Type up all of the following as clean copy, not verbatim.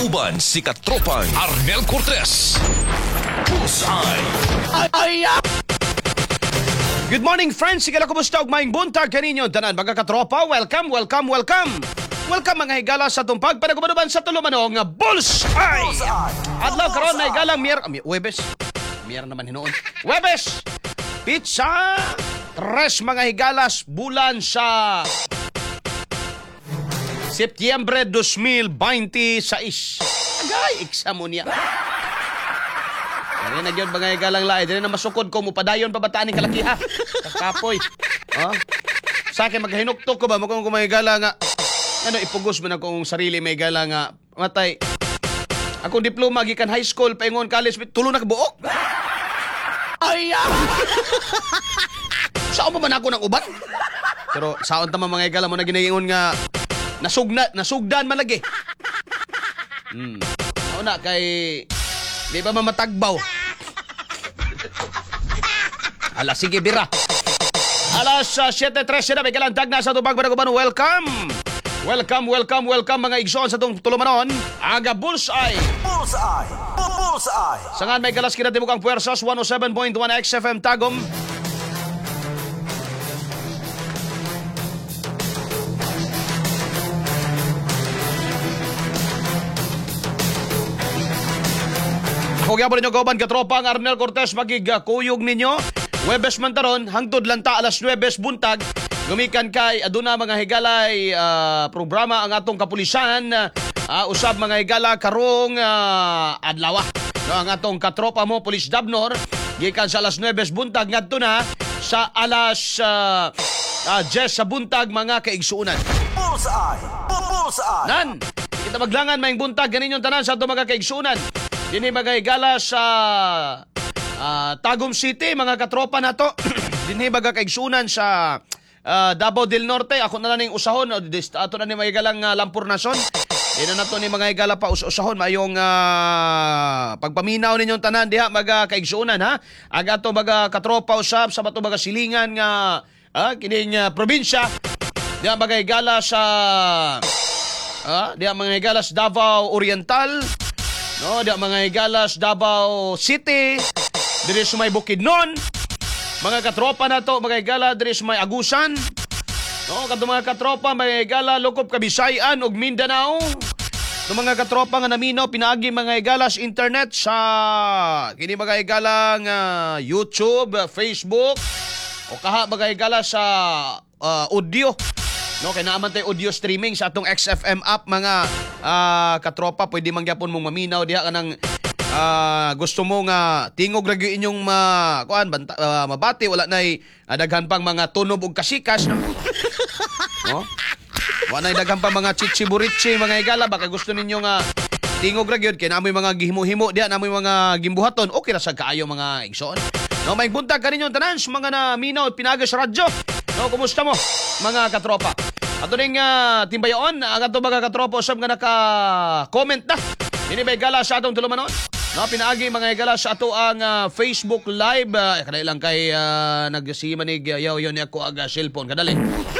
Uban si katropang Arnel Cortez. Bullseye. Good morning, friends. Sige lang, kumusta? Maing buntag kaninyo. Tanan, mga katropa. Welcome. Welcome mga higala sa tumpag. Panagumanuban sa tulumanong Bullseye. Adlaw karon na higalang Webes. Mier naman hinoon. Webes. Pizza. Tres mga higalas. Bulan sa Setyembre 2026. Agay, eksamo niya. Ay, nagyon mga higalang lahat. Dili na masukod ko mo. Padayon pa bataan ng kalakiha. Kakapoy. Oh? Sa akin, maghinuktok ko ba? Kung mga higala nga. Ano, ipugos mo na kung sarili may higala nga. Matay. Akong diploma, gikan high school, paingon college, tulo na kabuok. Ay, saan mo man ako ng uban? Pero saan tama mga higala mo na ginaingon nga nasugdan man lagi. Ako na kay di ba mamatagbaw. Ala, sige bira. Alas 7:13 na may kalantag na sa tubag Banaguban. Welcome mga igsoon sa itong tulumanon. Aga Bullseye. Sangan may galas kinatibok ang puwersas 107.1 XFM Tagum. Kugya po ninyo kauban katropa ang Arnel Cortez magigakuyog ninyo. Webes man taron, hangtod lanta alas 9 buntag. Gumikan kay aduna mga higalay programa ang atong kapulisan. Usab mga higala karong adlaw. No, ang atong katropa mo, Police Dabnor, gikan sa alas 9 buntag ngadto na sa alas 10 sa buntag mga kaigsuunan. Bullseye! Nan, kita maglangan maing buntag ganinyo tanan sa atong mga kaigsuunan. Dini magahigala sa Tagum City, mga katropa na to. Dini magakaigsunan sa Davao del Norte. Ako na lang yung usahon. Ato na ni magigalang Lampurnason. Dino na to ni mga higala pa usahon. Mayong pagpaminaw ninyong tanan diha magakaigsunan ha. Aga to mga katropa usab sa bato mga silingan nga kining probinsya. Diha magahigala sa diha mga higala sa Davao Oriental. No, di mga higalas Davao City, diri sa may Bukidnon. Mga katropa na to, mga higala diri sa may Agusan. No, kadto mga katropa mga higala Lukop Kabisayan ug Mindanao. No, mga katropa nga naminaw pinaagi mga higalas internet sa kini mga higalang YouTube, Facebook o kaha mga higala sa audio. No, kay naaman tayo audio streaming sa atong XFM app mga katropa. Pwede mangyapon mong maminaw diha kanang gusto mo nga tingog ra gyud inyong mabati wala nay daghan pang mga tunob ug kasikas no. No? Wala nay daghan pang mga chichiburichi mga higala baka gusto ninyo nga tingog ra gyud kay naamoy mga gihimo-himo diha naamoy mga gimbuhaton okay ra sa kaayo mga igsoon. No, may buntag kaninyo tanan sa mga naminaw pinaga sa radyo. No, kumusta mo mga katropa? Ato ning timbayon, ang ato mga katropa usab nga naka-comment na. Ini ba gala sa atong tulumanon? No, pinaagi mga gala sa ato ang Facebook Live. Kadali lang kay nagsima ni yaw yon ako aga cellphone kadali.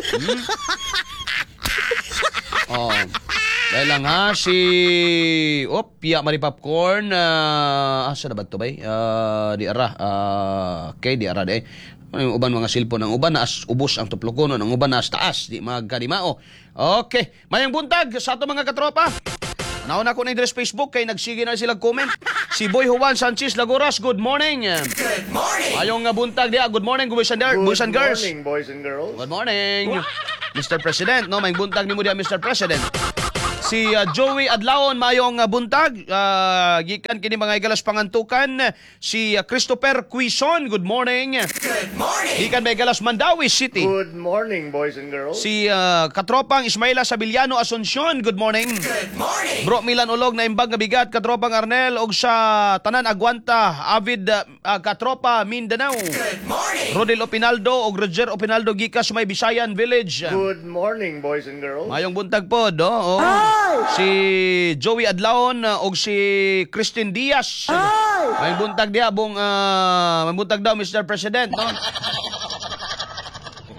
Oh. Dahil lang ha, si Pia Mari Popcorn, asa na ba ito ba? Di ara, okay, di ara de. Yung uban mga cellphone, ang uban naas ubos ang tuplokono, ang uban naas taas, di magkadimao. Okay, mayang buntag sa ato mga katropa. Nauna ko na yung Facebook kay nagsige na sila comment. Si Boy Juan Sanchez Laguras, good morning. Good morning. Ayong buntag dia, good morning boys and girls. Good morning, boys and girls. Good morning. Mr. President, no, may buntag ni mo dia Mr. President. Si Joey Adlaon mayong buntag gikan kini mga igalas pangantukan si Christopher Quison, good morning. Good morning. Gikan may igalas Mandawi City. Good morning, boys and girls. Si katropang Ismaila Sabiliano Asuncion, good morning. Good morning. Bro Milan Ulog na imbag nga bigat katropang Arnel og sa tanan Aguanta avid katropa Mindanao. Good morning. Rodel Opinaldo og Roger Opinaldo gikas may Bisayan Village. Good morning, boys and girls. Mayong buntag pod, oh. Si Joey Adlaon og si Christine Diaz. May buntag diha bong may buntag daw Mr. President, no?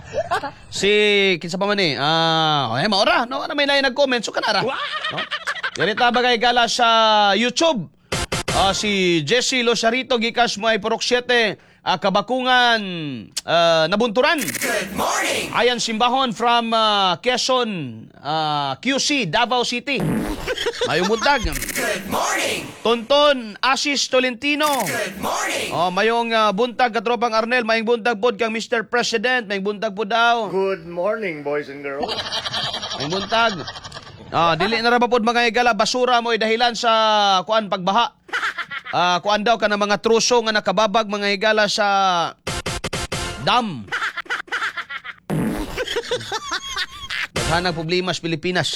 Si kinsa pa man ni? Maora, no? Ano may nag-comment so kanara. No? Ganita bagay gala sa YouTube. Si Jesse Losarito gikas mo ay Purok 7, Kabakungan, Nabunturan. Good morning. Ayan Simbahon from Quezon, QC, Davao City. Mayong buntag. Good morning. Tonton Asis Tolentino. Good morning. Mayong buntag katropang Arnel, mayong buntag pod kang Mr. President, mayong buntag po daw. Good morning, boys and girls. Mayong buntag. Dili na ra ba pod mga igala basura mo dahilan sa kuan pagbaha. Kuan daw ka ng mga truso nga nakababag mga higala sa dam. Naghanang problema sa Pilipinas.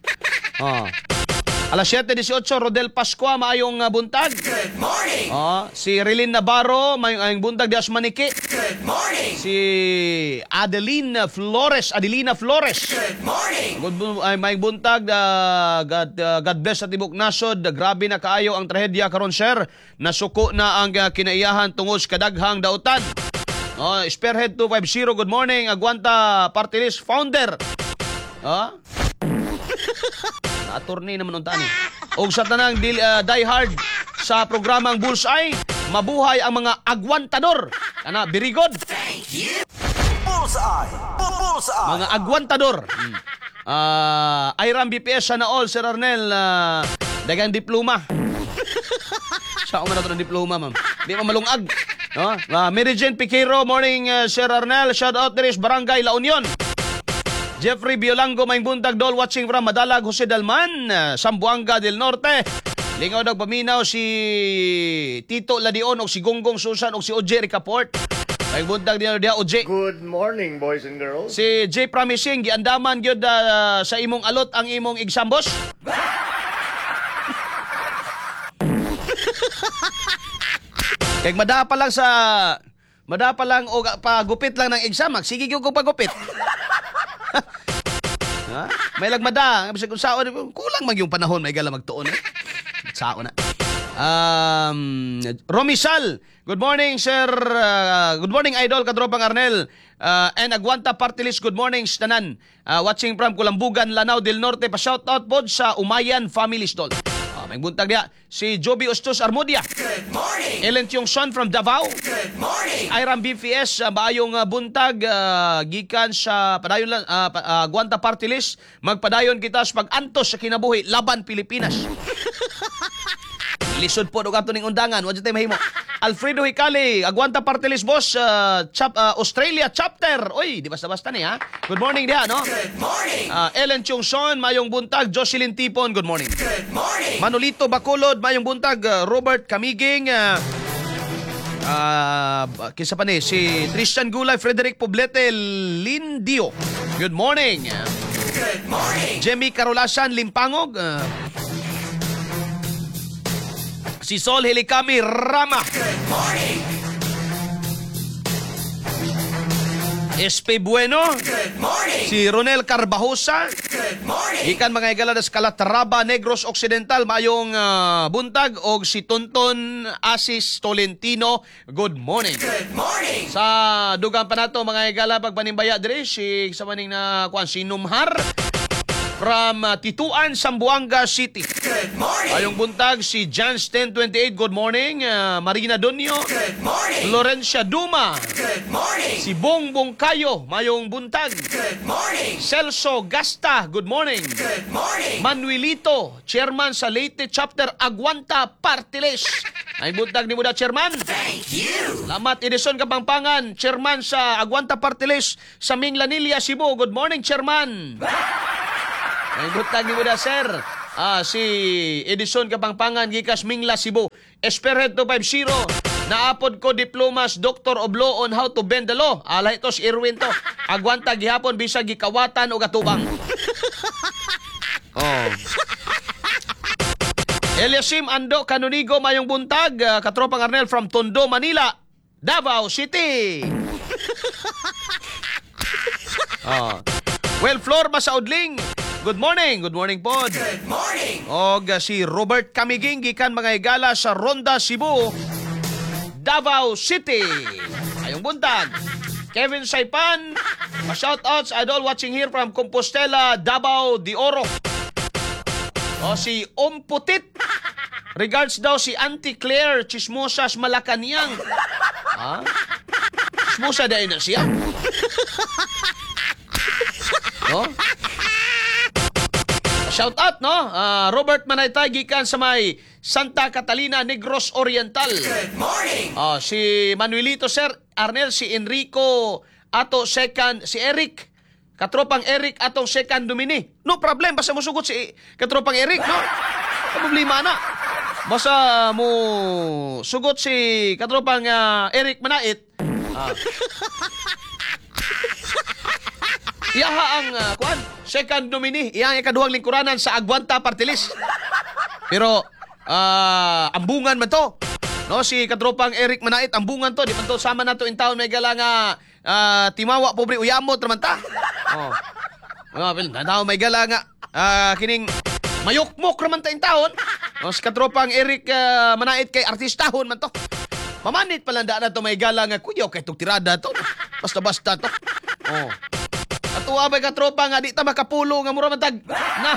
Alas 7:18, Rodel Pascua, maayong buntag. Good morning. Si Relin Navarro, maayong buntag di Maniki. Good morning. Si Adelina Flores. Good morning. Maayong buntag, God bless sa tibok nasod. Grabe na kaayo ang trahedya karon sir. Nasuko na ang kinaiyahan tungod sa kadaghang dautan. Spearhead 250, good morning. Aguanta Party List Founder. Attorney naman unta ni. Og sa tanang die hard sa programang Bullseye, mabuhay ang mga agwantador. Birigod. Bullseye. Bullseye. Mga agwantador. Iram BPS sana all, Sir Arnel. Dagang diploma. Sa ako man ito ng diploma, ma'am. Di pa malungag. Mary Jane Piquero, morning, Sir Arnel. Shout out there is Barangay La Union. Jeffrey Biolango, may buntag dol watching from Madalag, Jose Dalman, Sambuanga del Norte. Lingaw daw paminaw si Tito Ladion o si Gonggong Susan o si Oje Ricaport. May buntag din dia Oje. Good morning, boys and girls. Si J Promising, giandaman gyud sa imong alot ang imong exambos. Kaya madapa lang o pagupit lang ng exam, sige gyud ko pagupit. May lagmada, kung saon, kulang mag yung panahon, may gala magtuon. Saon na. Romisal, good morning, sir. Good morning, idol, kadropang Arnel. And Aguanta Party List, good morning, tanan. Watching from Kulambugan, Lanao del Norte, pa-shoutout pod sa Umayan Family Stall. May buntag niya. Si Joby Ostos Armodia. Good morning. Ellen Tiong Son from Davao. Good morning. Iram BPS, maayong buntag, gikan sa padayon lang, Aguanta Party List. Magpadayon kita sa pag-antos sa kinabuhi, laban Pilipinas. Lisod po doon ning undangan. Wala tayo mahimo. Alfredo Hicali, Aguanta Party List boss, Australia chapter. Oy, di basta-basta ni ha. Good morning diha, no? Good morning. Ellen Tiong Son, mayong buntag. Jocelyn Tipon, good morning. Good morning. Manolito Bacolod, mayong buntag. Robert Camiging, kisa pa ni, si Tristan Gulay, Frederick Poblete, Lindio. Good morning. Good morning. Jemmy Carolasan, Limpangog. Si Sol Helicami Rama. Good morning. SP Bueno. Good morning. Si Ronel Carbajosa. Good morning. Ikan mga igala des Calatrava, Negros Occidental, mayong buntag. Og si Tonton Asis Tolentino, good morning. Good morning. Sa dugang pa nato mga igala pagpanimbaya dire si sa maning na kuan si Numhar from Tituan, Sambuanga City. Good morning. Ayong buntag si Jans 1028, good morning. Marina Donio, Good morning. Florencia Duma, Good morning. si Bongbong Kayo, mayong buntag. Good morning. Celso Gasta, good morning. Good morning. Manuelito, chairman sa Leyte chapter Aguanta Party List. Ay buntag ni mo da chairman. Thank you. Salamat Edison Kapampangan, chairman sa Aguanta Party List sa Minglanilla, Cebu. Good morning, chairman. Ay buntag ni mo da sir. Si Edison Kapampangan gikas Mingla, Cebu. Esperhead 250. Naapod ko diplomas Doctor of Law on how to bend the law. Ala ito si Irwin to. Aguanta gihapon bisag gikawatan o gatubang. Eliasim Ando Canonigo, mayong buntag. Katropang Arnel from Tondo, Manila, Davao City. Well, Flor Masaudling, good morning. Good morning pod. Good morning. Og si Robert Camiging gikan mga igala sa Ronda, Cebu, Davao City. Ayong buntag. Kevin Saipan, shoutouts idol watching here from Compostela, Davao de Oro. O si Omputit. Regards daw si Auntie Claire Chismosas Malacanang. Ha? Chismosa dahil na siya. No? Shout out, no? Robert Manaytay gikan sa may Santa Catalina, Negros Oriental. Good morning. Si Manuelito Sir Arnel, si Enrico ato second, si Eric katropang Eric atong second domini. No problem, basta mo sugot si katropang Eric, no? Problema na. Basta mo sugot si katropang Eric Manait. Iyaha ang kuan, second nominee. Iyaha ang ikaduhang lingkuranan sa Agwanta Party List. Pero ambungan man to. No, si katropang Eric Manait, ambungan to. Di man to sama na to in town. May gala nga timawa, pobre, uyamot naman ta. Tao may gala nga kining mayukmok naman ta in town. No, si katropang Eric Manait kay artistahon man to. Mamanit palanda na to may gala nga kuyaw kay itong tirada to. Basta-basta to. At uwabay ka tropa nga di ta makapulo nga mura matag. Na.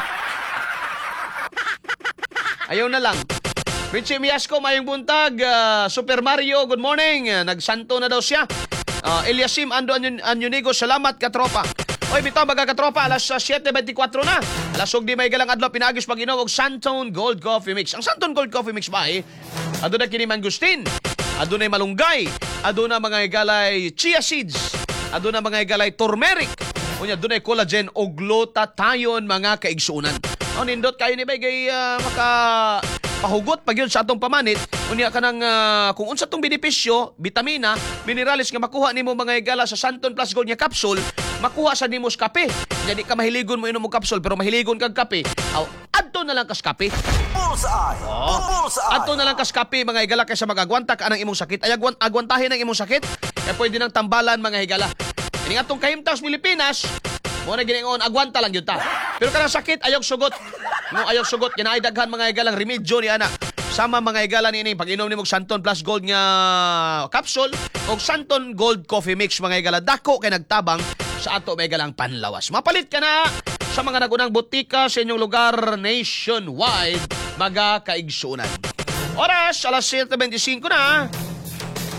Ayaw na lang. Richie Miasco, mayong buntag. Super Mario, good morning. Nagsanto na daw siya. Eliasim, Ando Anyunigo, salamat ka tropa. Oy, bitaw mga katropa, alas 7:24 na. Alas di may galang adlaw pinagis pag-inom og Santon Gold Coffee Mix. Ang Santon Gold Coffee Mix ba aduna kini mangustin, aduna malunggay, aduna mga igalay chia seeds, aduna mga igalay turmeric. Unya dunay collagen og glutathione mga kaigsuunan. Nindot kayo ni bagay maka pahugot pag yun sa atong pamanit. Unya kanang kung unsa tong benepisyo, vitamina, minerales nga makuha nimo mga igala sa Santon Plus Gold nga capsule, makuha sa nimo sa kape. Jadi ka mahiligon mo inom og capsule pero mahiligon kag kape. Adto na lang kas kape. Bullseye. Bullseye. Adto na lang kas kape mga higala kaysa magagwanta ka ng imong sakit. Ay agwantahin ang imong sakit. Kaya pwede nang tambalan mga higala. Ini atong kahimtaw sa Pilipinas, mo na giningon agwanta lang gyud ta. Pero kanang sakit ayog sugot. No ayog sugot kinaay daghan mga higalang remedyo ni ana. Sama mga higala ni ini pag-inom nimo og Santon Plus Gold nga capsule og Santon Gold Coffee Mix mga higala dako kay nagtabang sa ato mga higalang panlawas. Mapalit ka na sa mga nagunang botika sa inyong lugar nationwide mga kaigsuunan. Oras alas 7:25 na.